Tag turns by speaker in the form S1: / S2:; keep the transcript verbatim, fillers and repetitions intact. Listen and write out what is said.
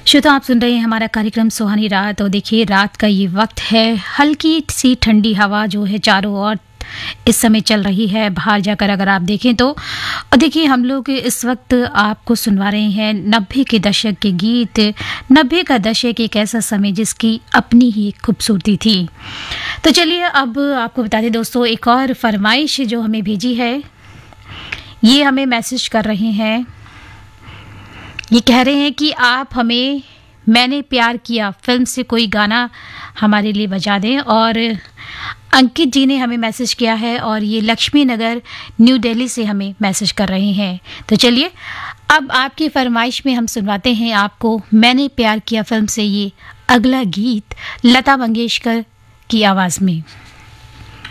S1: श्रोता, आप सुन रहे हैं हमारा कार्यक्रम सुहानी रात। और देखिए, रात का ये वक्त है, हल्की सी ठंडी हवा जो है चारों ओर इस समय चल रही है। बाहर जाकर अगर आप देखें तो, और देखिए हम लोग इस वक्त आपको सुनवा रहे हैं नब्बे के दशक के गीत। नब्बे का दशक एक ऐसा समय जिसकी अपनी ही खूबसूरती थी। तो चलिए अब आपको बता दें दोस्तों, एक और फरमाइश जो हमें भेजी है, ये हमें मैसेज कर रहे हैं। ये कह रहे हैं कि आप हमें मैंने प्यार किया फिल्म से कोई गाना हमारे लिए बजा दें। और अंकित जी ने हमें मैसेज किया है, और ये लक्ष्मी नगर न्यू दिल्ली से हमें मैसेज कर रहे हैं। तो चलिए अब आपकी फरमाइश में हम सुनवाते हैं आपको मैंने प्यार किया फिल्म से ये अगला गीत लता मंगेशकर की आवाज़ में।